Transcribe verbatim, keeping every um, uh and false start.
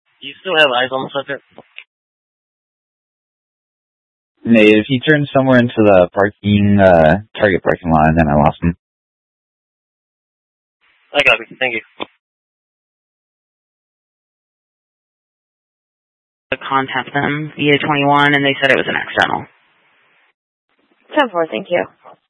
Do you still have eyes on the subject? If he turned somewhere into the parking, uh, Target parking lot, and then I lost him. I got it. Thank you. To contact them via twenty-one, and they said it was an accidental. ten four, thank you.